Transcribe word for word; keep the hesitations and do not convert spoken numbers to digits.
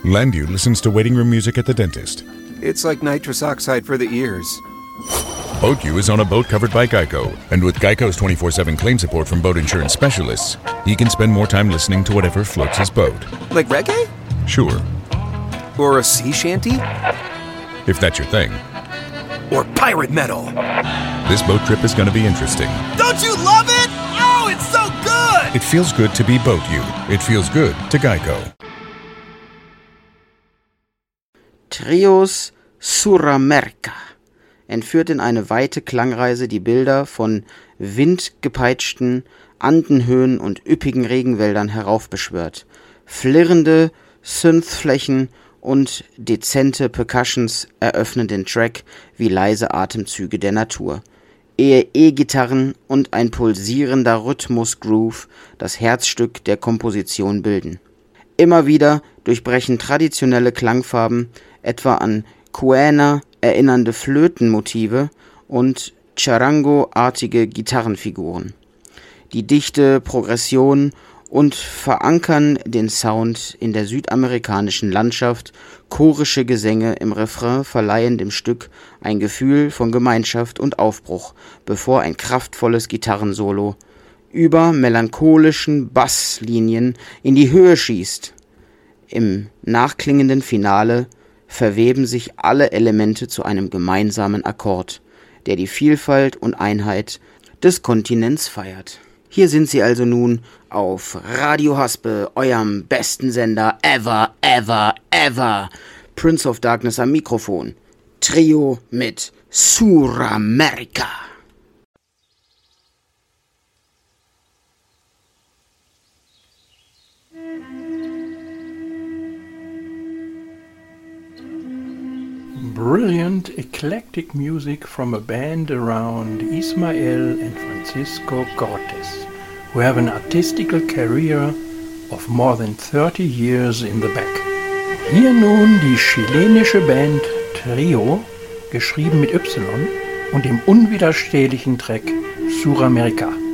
Landu listens to waiting room music at the dentist. It's like nitrous oxide for the ears. BoatU is on a boat covered by Geico, and with Geico's twenty-four seven claim support from boat insurance specialists, he can spend more time listening to whatever floats his boat. Like reggae? Sure. Or a sea shanty? If that's your thing. Or pirate metal? This boat trip is going to be interesting. Don't you love it? Oh, it's so good! It feels good to be BoatU. It feels good to Geico. Trios Suramerca entführt in eine weite Klangreise die Bilder von windgepeitschten Andenhöhen und üppigen Regenwäldern heraufbeschwört. Flirrende Synthflächen und dezente Percussions eröffnen den Track wie leise Atemzüge der Natur, ehe E-Gitarren und ein pulsierender Rhythmus-Groove das Herzstück der Komposition bilden. Immer wieder durchbrechen traditionelle Klangfarben, etwa an Quena erinnernde Flötenmotive und Charango-artige Gitarrenfiguren. Die dichte Progression und verankern den Sound in der südamerikanischen Landschaft, chorische Gesänge im Refrain verleihen dem Stück ein Gefühl von Gemeinschaft und Aufbruch, bevor ein kraftvolles Gitarrensolo über melancholischen Basslinien in die Höhe schießt. Im nachklingenden Finale verweben sich alle Elemente zu einem gemeinsamen Akkord, der die Vielfalt und Einheit des Kontinents feiert. Hier sind sie also nun auf Radio Haspe, eurem besten Sender ever, ever, ever. Prince of Darkness am Mikrofon. Trio mit Suramerca. Brilliant, eclectic music from a band around Ismael and Francisco Cortés, who have an artistical career of more than thirty years in the back. Hier nun die chilenische Band Trio, geschrieben mit Y, und dem unwiderstehlichen Track Suramerca.